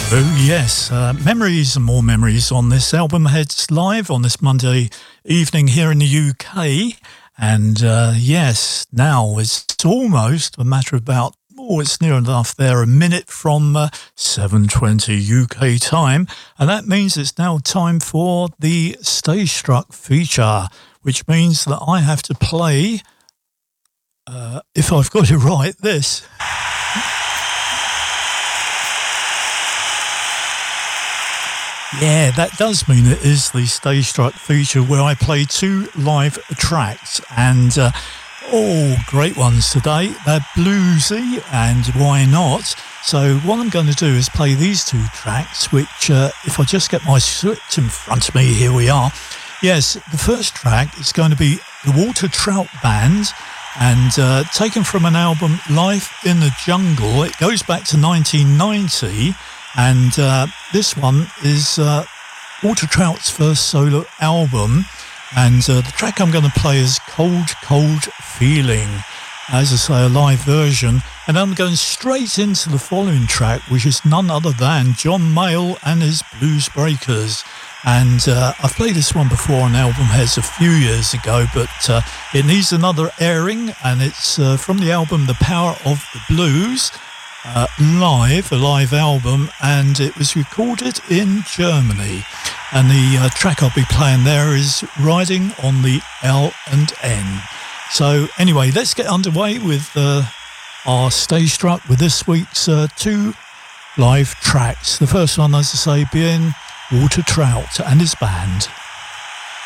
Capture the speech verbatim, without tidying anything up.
Oh yes, uh, memories and more memories on this Album Heads Live on this Monday evening here in the U K. And uh, yes, now it's almost a matter of about, oh, it's near enough there, a minute from uh, seven twenty U K time. And that means it's now time for the Stage Struck feature, which means that I have to play, uh, if I've got it right, this. Yeah, that does mean it is the Stage Struck feature where I play two live tracks, and uh, all great ones today. They're bluesy, and why not? So what I'm going to do is play these two tracks, which uh, if I just get my script in front of me, here we are. Yes, the first track is going to be the Walter Trout Band, and uh, taken from an album, Life in the Jungle. It goes back to nineteen ninety. And uh, this one is uh, Walter Trout's first solo album. And uh, the track I'm going to play is Cold, Cold Feeling. As I say, a live version. And I'm going straight into the following track, which is none other than John Mayall and his Blues Breakers. And uh, I've played this one before on Album Heads a few years ago, but uh, it needs another airing. And it's uh, from the album The Power of the Blues. Uh, live, a live album, and it was recorded in Germany. And the uh, track I'll be playing there is Riding on the L and N. So anyway, let's get underway with uh, our Stage Struck with this week's uh, two live tracks. The first one, as I say, being Walter Trout and his band.